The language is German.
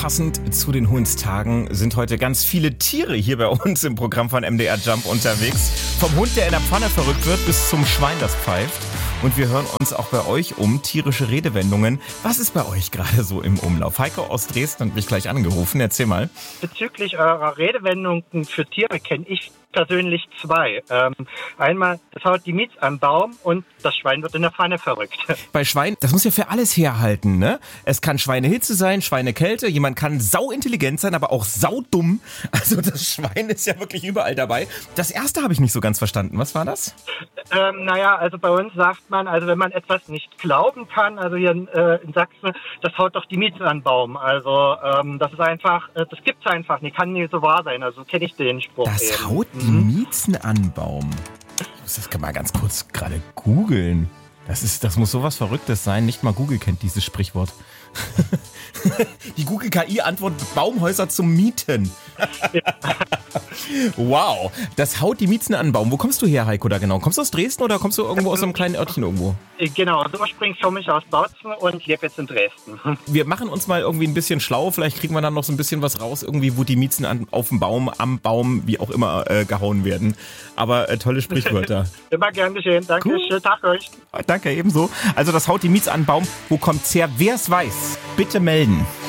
Passend zu den Hundstagen sind heute ganz viele Tiere hier bei uns im Programm von MDR Jump unterwegs. Vom Hund, der in der Pfanne verrückt wird, bis zum Schwein, das pfeift. Und wir hören uns auch bei euch um tierische Redewendungen. Was ist bei euch gerade so im Umlauf? Heiko aus Dresden hat mich gleich angerufen. Erzähl mal. Bezüglich eurer Redewendungen für Tiere kenne ich persönlich zwei. Einmal, das haut die Miez am Baum und das Schwein wird in der Pfanne verrückt. Bei Schwein, das muss ja für alles herhalten, ne? Es kann Schweinehitze sein, Schweinekälte, jemand kann sauintelligent sein, aber auch saudumm. Also das Schwein ist ja wirklich überall dabei. Das erste habe ich nicht so ganz verstanden. Was war das? Also bei uns sagt man, also wenn man etwas nicht glauben kann, also hier in Sachsen, das haut doch die Miez an den Baum. Also das ist einfach, das gibt's einfach nicht, kann nie so wahr sein. Also kenne ich den Spruch. Das eben. haut die Miezen an den Baum. Ich muss das mal ganz kurz gerade googeln. Das muss sowas Verrücktes sein. Nicht mal Google kennt dieses Sprichwort. Die Google-KI antwortet Baumhäuser zum Mieten. Wow, das haut die Miezen an den Baum. Wo kommst du her, Heiko, da genau? Kommst du aus Dresden oder kommst du irgendwo aus einem kleinen Örtchen irgendwo? Genau, also ursprünglich komme ich aus Bautzen und lebe jetzt in Dresden. Wir machen uns mal irgendwie ein bisschen schlau. Vielleicht kriegen wir dann noch so ein bisschen was raus, irgendwie, wo die Miezen auf dem Baum, am Baum, wie auch immer, gehauen werden. Aber tolle Sprichwörter. Immer gern geschehen. Danke, Cool. Schönen Tag euch. Danke, ebenso. Also das haut die Miez an den Baum. Wo kommt's her? Wer es weiß, bitte melden.